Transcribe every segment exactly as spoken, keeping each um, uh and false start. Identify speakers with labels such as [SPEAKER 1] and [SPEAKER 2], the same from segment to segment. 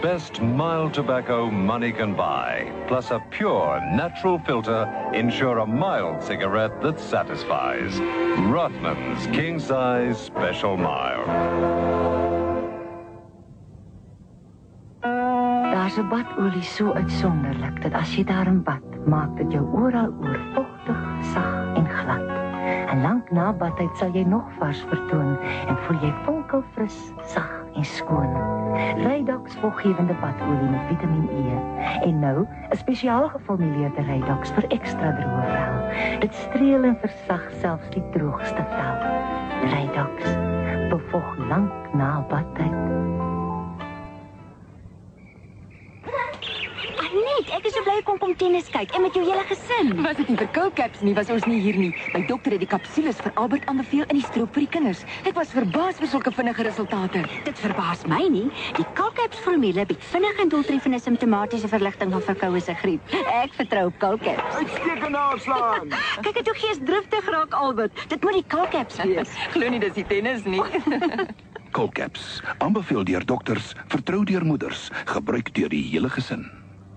[SPEAKER 1] best mild tobacco money can buy, plus a pure, natural filter, ensure a mild cigarette that satisfies. Rothmans King Size Special Mild.
[SPEAKER 2] Daar's 'n badolie so uitsonderlik dat as jy daarin bad, maak dit jou oral oor vochtig, sag en glad. En lank na badtyd sal jy nog vars vertoon en voel jy fonkelfris, sag en skoon. Reidox vochtgewende badolie met vitamine E. En nou, 'n spesiaal geformuleerde Reidox vir ekstra droë vel. Dit streel en versag selfs die droogste vel. Reidox, bevocht lank na badtyd.
[SPEAKER 3] Net, ek is so bly kom kom tennis kyk en met jou hele gesin.
[SPEAKER 4] Was dit nie vir Colcaps nie, was ons nie hier nie. My dokter het die kapsules vir Albert aanbeveel in die stroop vir die kinders. Ek was verbaas vir sulke vinnige resultate.
[SPEAKER 3] Dit verbaas my nie. Die Colcaps formule bied vinnige en doeltreffende simptomatiese verligting van verkoue se griep. Ek vertrou op Colcaps.
[SPEAKER 5] Uitstekend aanslaan.
[SPEAKER 3] Kyk het hoe geesdriftig raak Albert. Dit moet die Colcaps wees.
[SPEAKER 4] Glo nie dis die tennis nie.
[SPEAKER 6] Colcaps, aanbeveel deur dokters, vertrou deur moeders, gebruik deur die hele gesin.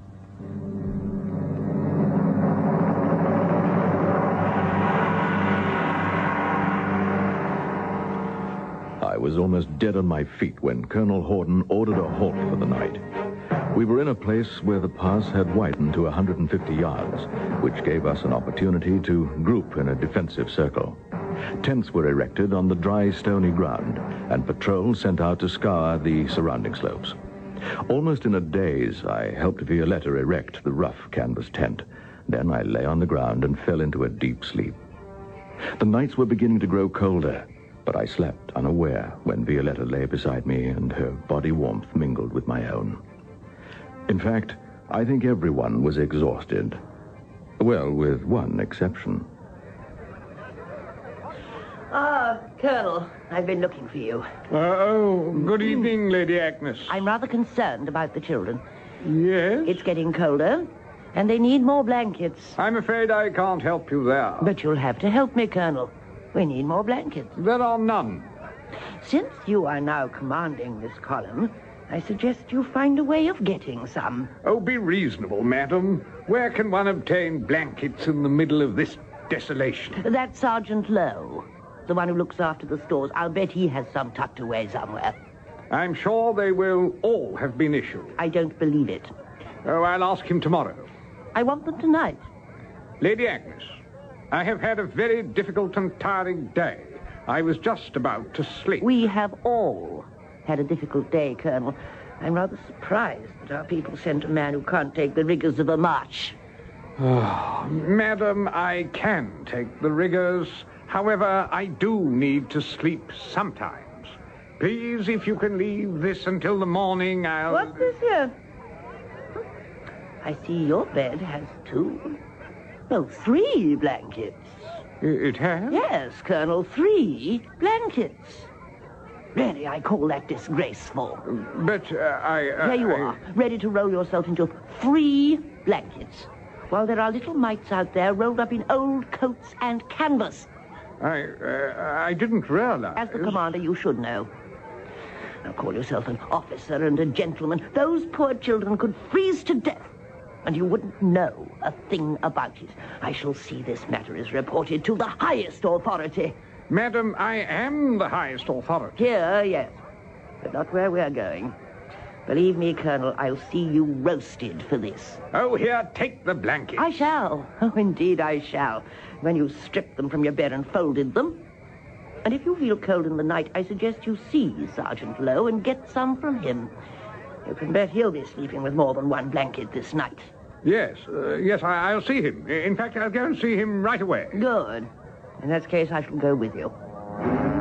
[SPEAKER 7] I was almost dead on my feet when Colonel Horden ordered a halt for the night. We were in a place where the pass had widened to one hundred fifty yards, which gave us an opportunity to group in a defensive circle. Tents were erected on the dry, stony ground, and patrols sent out to scour the surrounding slopes. Almost in a daze, I helped Violetta erect the rough canvas tent. Then I lay on the ground and fell into a deep sleep. The nights were beginning to grow colder, but I slept unaware when Violetta lay beside me and her body warmth mingled with my own. In fact, I think everyone was exhausted. Well, with one exception.
[SPEAKER 2] Ah, Colonel, I've been looking for you.
[SPEAKER 5] Uh, oh, good evening, Lady Agnes.
[SPEAKER 2] I'm rather concerned about the children.
[SPEAKER 5] Yes?
[SPEAKER 2] It's getting colder, and they need more blankets.
[SPEAKER 5] I'm afraid I can't help you there.
[SPEAKER 2] But you'll have to help me, Colonel. We need more blankets.
[SPEAKER 5] There are none.
[SPEAKER 2] Since you are now commanding this column, I suggest you find a way of getting some.
[SPEAKER 5] Oh, be reasonable, madam. Where can one obtain blankets in the middle of this desolation?
[SPEAKER 2] That's Sergeant Lowe, the one who looks after the stores. I'll bet he has some tucked away somewhere.
[SPEAKER 5] I'm sure they will all have been issued.
[SPEAKER 2] I don't believe it.
[SPEAKER 5] Oh, I'll ask him tomorrow.
[SPEAKER 2] I want them tonight.
[SPEAKER 5] Lady Agnes, I have had a very difficult and tiring day. I was just about to sleep.
[SPEAKER 2] We have all had a difficult day, Colonel. I'm rather surprised that our people sent a man who can't take the rigors of a march.
[SPEAKER 5] Oh, madam, I can take the rigors. However, I do need to sleep sometimes. Please, if you can leave this until the morning, I'll...
[SPEAKER 2] What's this here? I see your bed has two, no, three blankets.
[SPEAKER 5] It has?
[SPEAKER 2] Yes, Colonel, three blankets. Really, I call that disgraceful.
[SPEAKER 5] But uh, I... Uh,
[SPEAKER 2] There you
[SPEAKER 5] I...
[SPEAKER 2] are, ready to roll yourself into three blankets, while there are little mites out there rolled up in old coats and canvas.
[SPEAKER 5] I, uh, I didn't realize...
[SPEAKER 2] As the commander, you should know. Now, call yourself an officer and a gentleman. Those poor children could freeze to death, and you wouldn't know a thing about it. I shall see this matter is reported to the highest authority.
[SPEAKER 5] Madam, I am the highest authority.
[SPEAKER 2] Here, yes, but not where we're going. Believe me, Colonel, I'll see you roasted for this.
[SPEAKER 5] Oh, here, take the blankets.
[SPEAKER 2] I shall. Oh, indeed I shall. When you've stripped them from your bed and folded them. And if you feel cold in the night, I suggest you see Sergeant Lowe and get some from him. You can bet he'll be sleeping with more than one blanket this night.
[SPEAKER 5] Yes, uh, yes, I, I'll see him. In fact, I'll go and see him right away.
[SPEAKER 2] Good. In that case, I shall go with you.